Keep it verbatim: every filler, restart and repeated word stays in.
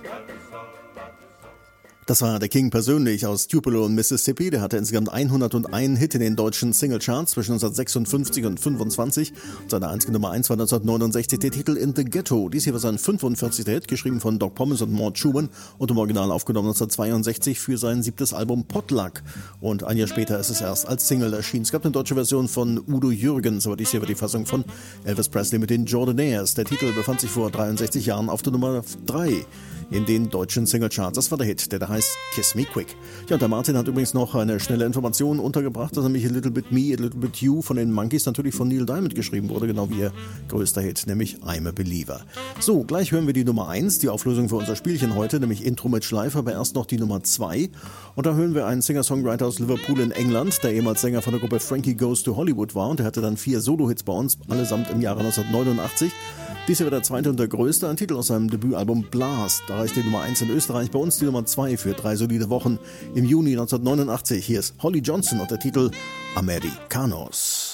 Das war der King persönlich aus Tupelo in Mississippi. Der hatte insgesamt hunderteins Hit in den deutschen Singlecharts zwischen neunzehnhundertsechsundfünfzig und fünfundzwanzig. Seine einzige Nummer eins war neunzehnhundertneunundsechzig der Titel In the Ghetto. Dies hier war sein fünfundvierzigster Hit, geschrieben von Doc Pomus und Mort Schumann und im Original aufgenommen neunzehnhundertzweiundsechzig für sein siebtes Album Potluck. Und ein Jahr später ist es erst als Single erschienen. Es gab eine deutsche Version von Udo Jürgens, aber dies hier war die Fassung von Elvis Presley mit den Jordanaires. Der Titel befand sich vor dreiundsechzig Jahren auf der Nummer drei in den deutschen Singlecharts. Das war der Hit, der da heißt Kiss Me Quick. Ja, und der Martin hat übrigens noch eine schnelle Information untergebracht, dass nämlich A Little Bit Me, A Little Bit You von den Monkees natürlich von Neil Diamond geschrieben wurde, genau wie ihr größter Hit, nämlich I'm a Believer. So, gleich hören wir die Nummer eins, die Auflösung für unser Spielchen heute, nämlich Intro mit Schleifer, aber erst noch die Nummer zwei. Und da hören wir einen Singer-Songwriter aus Liverpool in England, der ehemals Sänger von der Gruppe Frankie Goes to Hollywood war, und der hatte dann vier Solo-Hits bei uns, allesamt im Jahre neunzehnhundertneunundachtzig. Dies war der zweite und der größte, ein Titel aus seinem Debütalbum Blast. Da reicht die Nummer eins in Österreich, bei uns die Nummer zwei für drei solide Wochen im Juni neunzehnhundertneunundachtzig. Hier ist Holly Johnson und der Titel Americanos.